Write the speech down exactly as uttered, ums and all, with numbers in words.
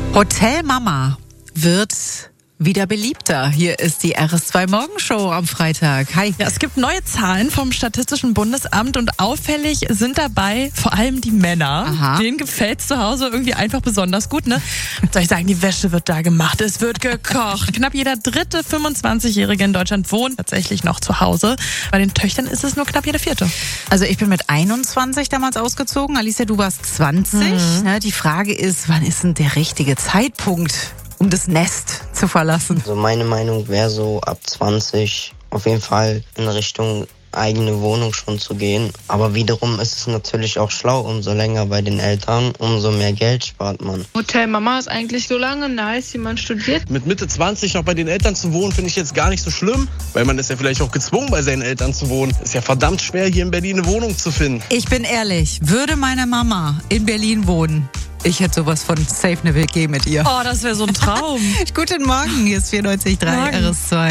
Hotel Mama wird wieder beliebter. Hier ist die R S zwei Morgenshow am Freitag. Hi. Ja, es gibt neue Zahlen vom Statistischen Bundesamt und auffällig sind dabei vor allem die Männer. Aha. Denen gefällt zu Hause irgendwie einfach besonders gut, ne? Soll ich sagen, die Wäsche wird da gemacht, es wird gekocht. Knapp jeder dritte fünfundzwanzigjährige in Deutschland wohnt tatsächlich noch zu Hause. Bei den Töchtern ist es nur knapp jeder vierte. Also ich bin mit einundzwanzig damals ausgezogen. Alicia, du warst zwanzig. Mhm. Ne, die Frage ist, wann ist denn der richtige Zeitpunkt, um das Nest zu verlassen? Also meine Meinung wäre so ab zwanzig auf jeden Fall in Richtung eigene Wohnung schon zu gehen. Aber wiederum ist es natürlich auch schlau, umso länger bei den Eltern, umso mehr Geld spart man. Hotel Mama ist eigentlich so lange nice, wie man studiert. Mit Mitte zwanzig noch bei den Eltern zu wohnen, finde ich jetzt gar nicht so schlimm, weil man ist ja vielleicht auch gezwungen, bei seinen Eltern zu wohnen. Ist ja verdammt schwer, hier in Berlin eine Wohnung zu finden. Ich bin ehrlich, würde meine Mama in Berlin wohnen, ich hätte sowas von safe eine W G mit ihr. Oh, das wäre so ein Traum. Guten Morgen, hier ist vierundneunzig Komma drei Morgen. R S zwei.